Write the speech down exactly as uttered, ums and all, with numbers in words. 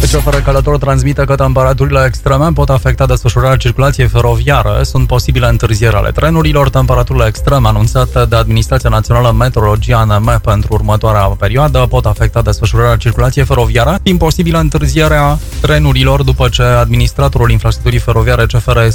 Ce fără călător transmite că temperaturile extreme pot afecta desfășurarea circulației feroviare. Sunt posibile întârzieri ale trenurilor. Temperaturile extreme anunțate de Administrația Națională Meteorologie A N M pentru următoarea perioadă pot afecta desfășurarea circulației feroviare. Fiind posibilă întârzierea trenurilor după ce administratorul infrastructurii feroviare C F R